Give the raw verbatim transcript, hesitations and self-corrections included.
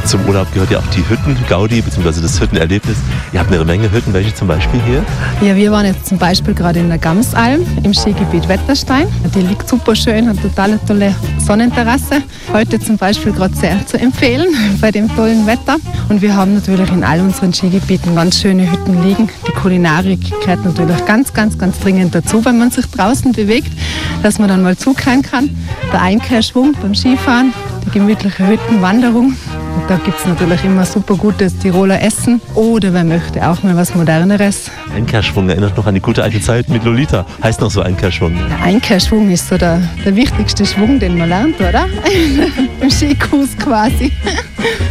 Zum Urlaub gehört ja auch die Hütten-Gaudi, beziehungsweise das Hüttenerlebnis. Ihr habt eine Menge Hütten, welche zum Beispiel hier? Ja, wir waren jetzt zum Beispiel gerade in der Gamsalm im Skigebiet Wetterstein. Die liegt super schön, hat total eine tolle Sonnenterrasse. Heute zum Beispiel gerade sehr zu empfehlen bei dem tollen Wetter. Und wir haben natürlich in all unseren Skigebieten ganz schöne Hütten liegen. Die Kulinarik gehört natürlich ganz, ganz, ganz dringend dazu, wenn man sich draußen bewegt, dass man dann mal zukehren kann. Der Einkehrschwung beim Skifahren, die gemütliche Hüttenwanderung. Und da gibt es natürlich immer super gutes Tiroler Essen. Oder wer möchte auch mal was Moderneres. Einkehrschwung erinnert noch an die gute alte Zeit mit Lolita. Heißt noch so Einkehrschwung. Der Einkehrschwung ist so der, der wichtigste Schwung, den man lernt, oder? Im Skikurs quasi.